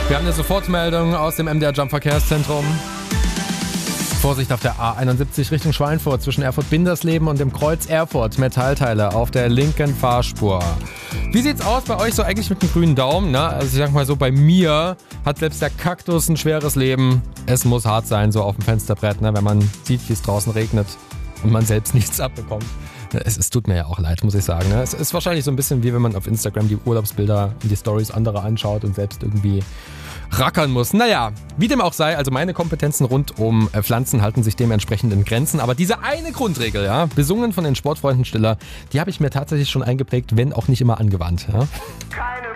Wir haben eine Sofortmeldung aus dem MDR Jump Verkehrszentrum. Vorsicht auf der A71 Richtung Schweinfurt zwischen Erfurt-Bindersleben und dem Kreuz Erfurt. Metallteile auf der linken Fahrspur. Wie sieht's aus bei euch so eigentlich mit dem grünen Daumen? Ne? Also ich sag mal so, bei mir hat selbst der Kaktus ein schweres Leben. Es muss hart sein, so auf dem Fensterbrett, ne? Wenn man sieht, wie es draußen regnet und man selbst nichts abbekommt. Es tut mir ja auch leid, muss ich sagen. Ne? Es ist wahrscheinlich so ein bisschen wie wenn man auf Instagram die Urlaubsbilder und die Stories anderer anschaut und selbst irgendwie rackern muss. Naja, wie dem auch sei, also meine Kompetenzen rund um Pflanzen halten sich dementsprechend in Grenzen. Aber diese eine Grundregel, ja, besungen von den Sportfreunden Stiller, die habe ich mir tatsächlich schon eingeprägt, wenn auch nicht immer angewandt. Ja? Keine